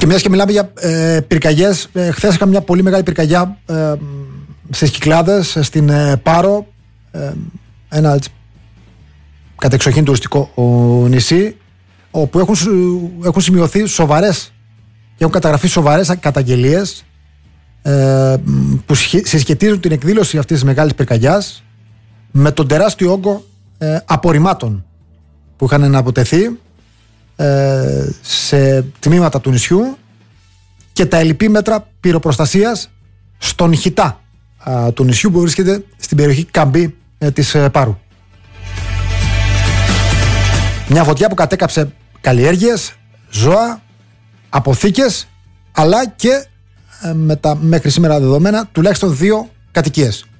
Και μιας και μιλάμε για πυρκαγιές, χθες είχαμε μια πολύ μεγάλη πυρκαγιά στις Κυκλάδες, στην Πάρο, ένα κατεξοχήν τουριστικό νησί, όπου έχουν σημειωθεί σοβαρές και έχουν καταγραφεί σοβαρές καταγγελίες που συσχετίζουν την εκδήλωση αυτής της μεγάλης πυρκαγιάς με τον τεράστιο όγκο απορριμμάτων που είχαν αναποτεθεί σε τμήματα του νησιού και τα ελλειπή μέτρα πυροπροστασίας στον χιτά του νησιού που βρίσκεται στην περιοχή Καμπή της Πάρου. Μια φωτιά που κατέκαψε καλλιέργειες, ζώα, αποθήκες, αλλά και με τα μέχρι σήμερα δεδομένα τουλάχιστον 2 κατοικίες.